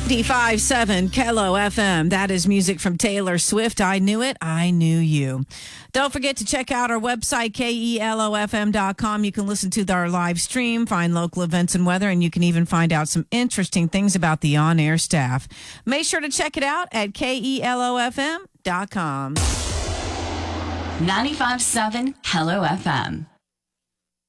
95.7 Kello FM. That is music from Taylor Swift. I Knew It, I Knew You. Don't forget to check out our website, KELOFM.com. You can listen to our live stream, find local events and weather, and you can even find out some interesting things about the on-air staff. Make sure to check it out at KELOFM.com. 95.7 Kello FM.